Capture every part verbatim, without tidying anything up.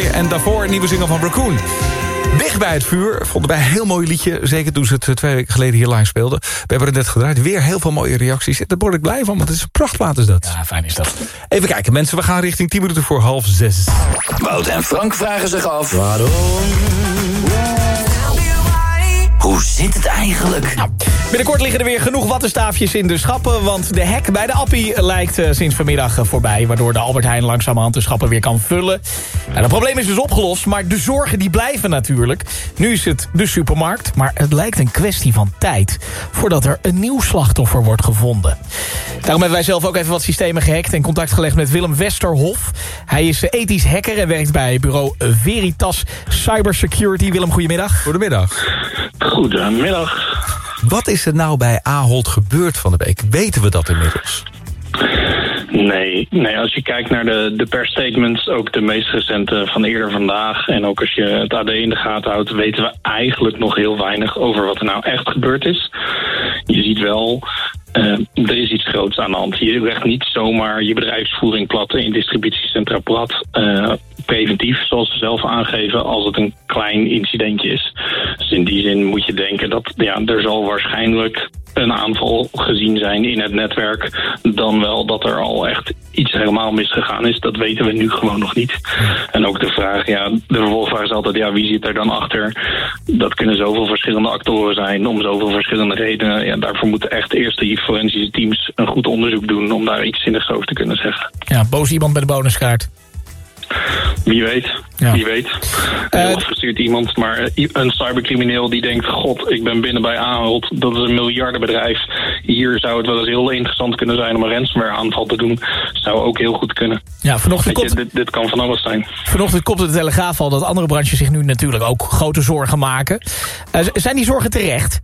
Boy. En daarvoor een nieuwe single van Raccoon. Dicht bij het vuur. Vonden wij een heel mooi liedje. Zeker toen ze het twee weken geleden hier live speelden. We hebben het net gedraaid. Weer heel veel mooie reacties. Daar word ik blij van, want het is een prachtplaat is dat. Ja, fijn is dat. Even kijken mensen. We gaan richting tien minuten voor half zes. Wout en Frank vragen zich af. Waarom? Hoe zit het eigenlijk? Nou, binnenkort liggen er weer genoeg wattenstaafjes in de schappen... want de hek bij de Appie lijkt uh, sinds vanmiddag uh, voorbij... waardoor de Albert Heijn langzamerhand de schappen weer kan vullen. Nou, het probleem is dus opgelost, maar de zorgen die blijven natuurlijk. Nu is het de supermarkt, maar het lijkt een kwestie van tijd... voordat er een nieuw slachtoffer wordt gevonden. Daarom hebben wij zelf ook even wat systemen gehackt... en contact gelegd met Willem Westerhof. Hij is ethisch hacker en werkt bij bureau Veritas Cybersecurity. Willem, goedemiddag. Goedemiddag. Goedemiddag. Wat is er nou bij Ahold gebeurd van de week? Weten we dat inmiddels? Nee, nee, als je kijkt naar de, de persstatements, ook de meest recente van eerder vandaag... en ook als je het A D in de gaten houdt... weten we eigenlijk nog heel weinig over wat er nou echt gebeurd is. Je ziet wel... Uh, er is iets groots aan de hand. Je legt niet zomaar je bedrijfsvoering plat in distributiecentra plat. Uh, preventief, zoals ze zelf aangeven, als het een klein incidentje is. Dus in die zin moet je denken dat ja, er zal waarschijnlijk een aanval gezien zijn in het netwerk... dan wel dat er al echt iets helemaal misgegaan is. Dat weten we nu gewoon nog niet. En ook de vraag, ja, de vervolgvraag is altijd... ja, wie zit er dan achter? Dat kunnen zoveel verschillende actoren zijn... om zoveel verschillende redenen. Ja, daarvoor moeten echt eerst die forensische teams een goed onderzoek doen... om daar iets zinnigs over te kunnen zeggen. Ja, boos iemand bij de bonuskaart. Wie weet, ja. wie weet. Heel uh, gestuurd iemand, maar een cybercrimineel die denkt... god, ik ben binnen bij Ahold, dat is een miljardenbedrijf. Hier zou het wel eens heel interessant kunnen zijn om een ransomware aanval te doen. Zou ook heel goed kunnen. Ja, vanochtend je, komt, dit, dit kan van alles zijn. Vanochtend komt de Telegraaf al dat andere branches zich nu natuurlijk ook grote zorgen maken. Uh, zijn die zorgen terecht?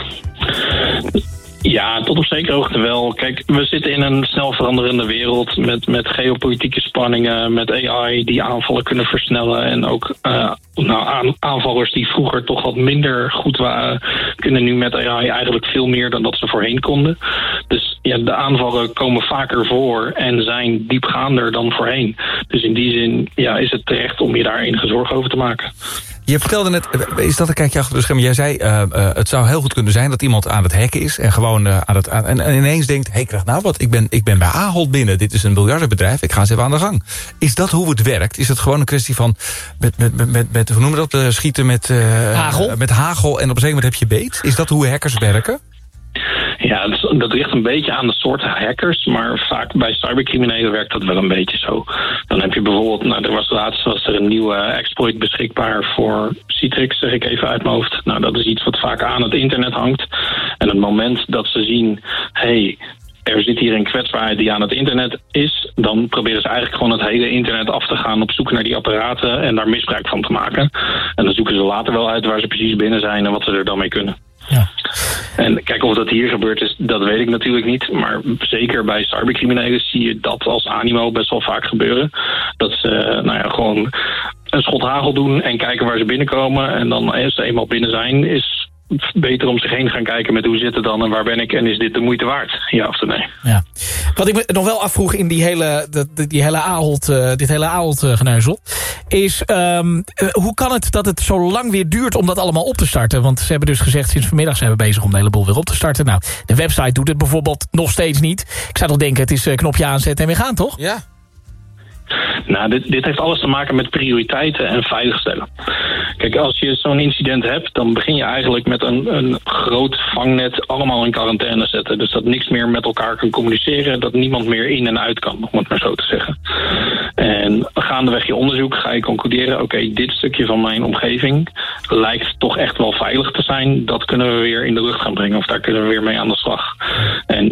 Ja, tot op zekere hoogte wel. Kijk, we zitten in een snel veranderende wereld met, met geopolitieke spanningen, met A I die aanvallen kunnen versnellen en ook uh, nou, aanvallers die vroeger toch wat minder goed waren, kunnen nu met A I eigenlijk veel meer dan dat ze voorheen konden. Dus ja, de aanvallen komen vaker voor en zijn diepgaander dan voorheen. Dus in die zin ja, is het terecht om je daar enige zorgen over te maken. Je vertelde net, is dat een kijkje achter de schermen? Jij zei, uh, uh, het zou heel goed kunnen zijn dat iemand aan het hacken is... en gewoon uh, aan het aan, en, en ineens denkt... hé, hey, krijg nou wat, ik ben, ik ben bij Ahold binnen. Dit is een miljardenbedrijf, ik ga eens even aan de gang. Is dat hoe het werkt? Is het gewoon een kwestie van... met, met, met, met, met hoe noemen we dat? Uh, schieten met, uh, hagel. met hagel en op een gegeven moment heb je beet? Is dat hoe hackers werken? Ja, dat ligt een beetje aan de soort hackers, maar vaak bij cybercriminelen werkt dat wel een beetje zo. Dan heb je bijvoorbeeld, nou, er was laatst was er een nieuwe exploit beschikbaar voor Citrix, zeg ik even uit mijn hoofd. Nou, dat is iets wat vaak aan het internet hangt. En het moment dat ze zien, hey, er zit hier een kwetsbaarheid die aan het internet is, dan proberen ze eigenlijk gewoon het hele internet af te gaan op zoek naar die apparaten en daar misbruik van te maken. En dan zoeken ze later wel uit waar ze precies binnen zijn en wat ze er dan mee kunnen. Ja. En kijk, of dat hier gebeurd is, dat weet ik natuurlijk niet. Maar zeker bij cybercriminelen zie je dat als animo best wel vaak gebeuren. Dat ze nou ja, gewoon een schot hagel doen en kijken waar ze binnenkomen. En dan als ze eenmaal binnen zijn, is beter om zich heen gaan kijken met hoe zit het dan en waar ben ik en is dit de moeite waard? Ja of nee? Ja. Wat ik me nog wel afvroeg in die hele, die, die hele Ahold, uh, dit hele Ahold-geneuzel... is um, uh, hoe kan het dat het zo lang weer duurt om dat allemaal op te starten? Want ze hebben dus gezegd, sinds vanmiddag zijn we bezig om de hele boel weer op te starten. Nou, de website doet het bijvoorbeeld nog steeds niet. Ik zou toch denken, het is uh, knopje aanzetten en weer gaan, toch? Ja. Nou, dit, dit heeft alles te maken met prioriteiten en veiligstellen. Kijk, als je zo'n incident hebt, dan begin je eigenlijk met een, een groot vangnet allemaal in quarantaine zetten. Dus dat niks meer met elkaar kan communiceren, dat niemand meer in en uit kan, om het maar zo te zeggen. En gaandeweg je onderzoek ga je concluderen, oké, okay, dit stukje van mijn omgeving lijkt toch echt wel veilig te zijn. Dat kunnen we weer in de lucht gaan brengen of daar kunnen we weer mee aan de slag. En